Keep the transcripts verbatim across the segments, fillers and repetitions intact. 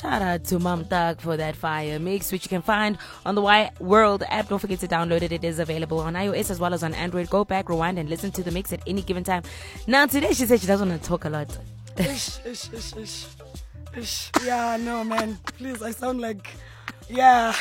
Shout out to Mam Thug for that fire mix, which you can find on the Y World app. Don't forget to download it. It is available on iOS as well as on Android. Go back, rewind, and listen to the mix at any given time. Now, today she said she doesn't want to talk a lot. Ish, ish, ish, ish. Ish. Yeah, no, man. Please, I sound like... Yeah.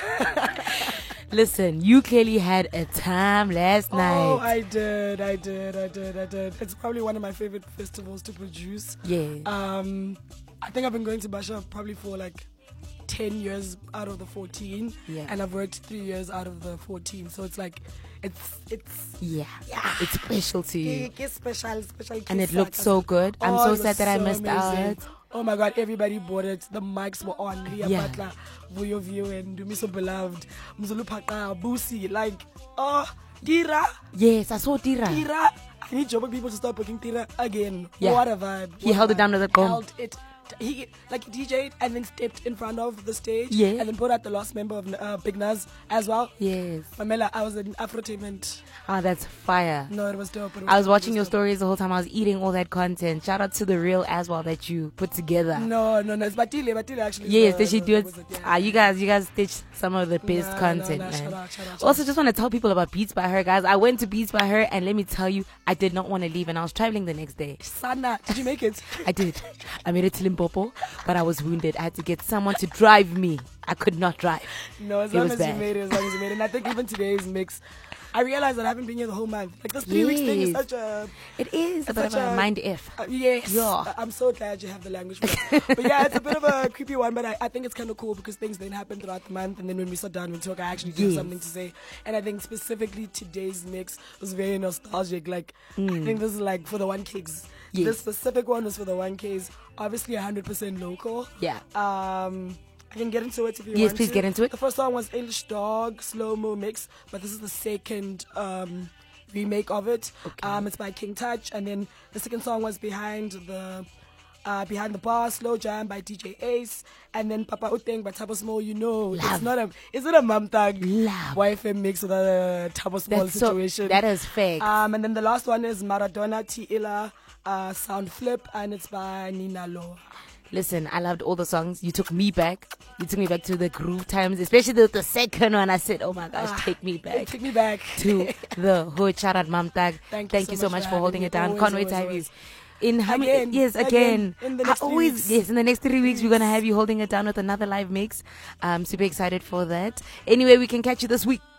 Listen, you clearly had a time last night. Oh, I did, I did, I did, I did. It's probably one of my favorite festivals to produce. Yeah. Um, I think I've been going to Basha probably for like ten years out of the fourteen. Yeah. And I've worked three years out of the fourteen. So it's like, it's, it's... Yeah. Yeah. It's special to you. It's special, special. And it looked so good. I'm Oh, so it sad was that I so missed amazing. out. Oh my God, everybody bought it. The mics were on. Ria Yeah. Butler, Vuyo View, and Do Me So Beloved, Mzulu Paka, Boosie. Like, oh, Tira, Yes, I saw Tira. Tira. I need Joburg people to start booking Tira again. Yeah. What a vibe. He what a held it vibe. down with a comb. Held it. He like he DJ'd and then stepped in front of the stage. Yeah. And then brought out the last member of uh, Big Nas as well. Yes. Pamela, I was in Afrotainment. Oh, that's fire. No, it was dope. It I was dope, watching it your dope. stories the whole time. I was eating all that content. Shout out to the real as well that you put together. No, no, no. It's Batile. Batile actually. Yes, uh, did she do it? was yeah. Ah, you guys, you guys stitched some of the best Nah, content, nah, nah, man. shout out, shout out, shout Also, out. just want to tell people about Beats by Her, guys. I went to Beats by Her, and let me tell you, I did not want to leave, and I was traveling the next day. Sana, did you make it? I did. I made it to Limpopo, but I was wounded. I had to get someone to drive me. I could not drive. No, as It long was as bad. you made it, as long as you made it. And I think even today's mix, I realized that I haven't been here the whole month. Like this three weeks thing is Yes. such a... It is a It's bit of such a a- mind F. Uh, yes. Yeah. I- I'm so glad you have the language for that. But yeah, it's a bit of a creepy one, but I, I think it's kind of cool because things then happen throughout the month. And then when we sit down and talk, I actually do have Yes. something to say. And I think specifically today's mix was very nostalgic. Like, I Mm. think this is like for the one Ks. Yes. This specific one was for the one Ks. Obviously one hundred percent local. Yeah. Um, I can get into it if you Yes, want please to. get into it. The first song was English Dog, slow-mo mix, but this is the second um, remake of it. Okay. Um, it's by King Touch, and then the second song was Behind the uh, Behind the Bar, Slow Jam by D J Ace, and then Papa Uteng by Tabo Small. You know, Love. it's not a, is it a Mam Thug Love. Y F M mix with a Tabo Small That's so, situation? that is fake. Um, and then the last one is Maradona T Illa uh, Sound Flip, and it's by Nina Lo. Listen, I loved all the songs. You took me back. You took me back to the groove times, especially the, the second one. I said, oh my gosh, Ah, take me back Take me back to the hood. Shout out, Mam Thug. Thank you so you so much much for for having holding me. it down. Always, Can't wait to always, have always. you. In how many? Again, Yes, again, again. in the I next three always, weeks. yes, in the next three weeks, we're gonna have you holding it down with another live mix. I'm super excited for that. Anyway, we can catch you this week.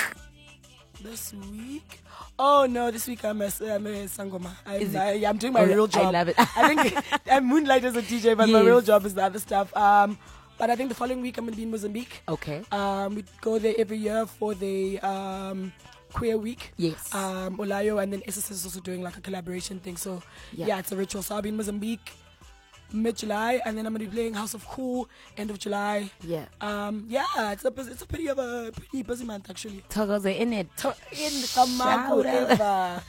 This week? Oh no, this week I'm a, I'm a Sangoma. Is I'm, it? I, I'm doing my Oh, real I job. love it. I think I'm Moonlight as a D J, but my Yes. real job is the other stuff. Um, but I think the following week I'm going to be in Mozambique. Okay. Um, we go there every year for the um, Queer Week. Yes. Um, Olayo, and then S S S is also doing like a collaboration thing. So Yeah. yeah, it's a ritual. So I'll be in Mozambique mid-July, and then I'm going to be playing House of Cool end of July. Yeah. Um, yeah, it's a it's a pretty of a pretty busy month actually. Toggles are in it. To- In Kamaku Shout out. ever.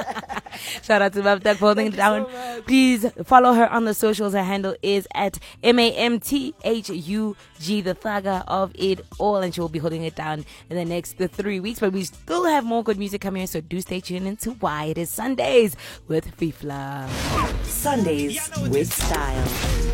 Shout out to Mam Thug for holding it Thank you down. so much. Please follow her on the socials. Her handle is at M A M T H U G, the thugger of it all. And she will be holding it down in the next the three weeks. But we still have more good music coming in. So do stay tuned into Why It Is Sundays with Fifla. Sundays with Style.